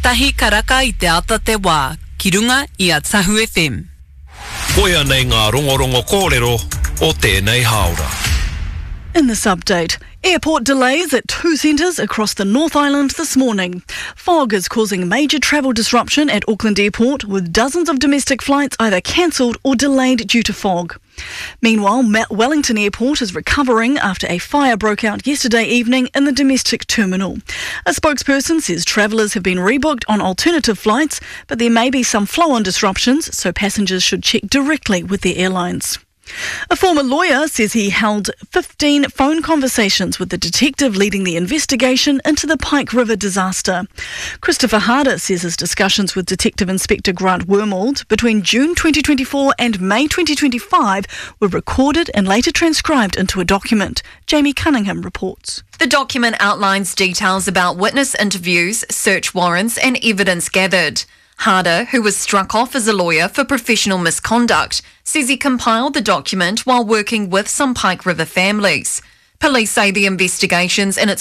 Tahi karaka I te ata te wā, ki runga I a Tahu FM. Koia nei ngā rongorongo kōrero o tēnei haora. In this update, airport delays at 2 centres across the North Island this morning. Fog is causing major travel disruption at Auckland Airport, with dozens of domestic flights either cancelled or delayed due to fog. Meanwhile, Wellington Airport is recovering after a fire broke out yesterday evening in the domestic terminal. A spokesperson says travellers have been rebooked on alternative flights, but there may be some flow-on disruptions, so passengers should check directly with their airlines. A former lawyer says he held 15 phone conversations with the detective leading the investigation into the Pike River disaster. Christopher Harder says his discussions with Detective Inspector Grant Wormold between June 2024 and May 2025 were recorded and later transcribed into a document. Jamie Cunningham reports. The document outlines details about witness interviews, search warrants and evidence gathered. Harder, who was struck off as a lawyer for professional misconduct, says he compiled the document while working with some Pike River families. Police say the investigations in its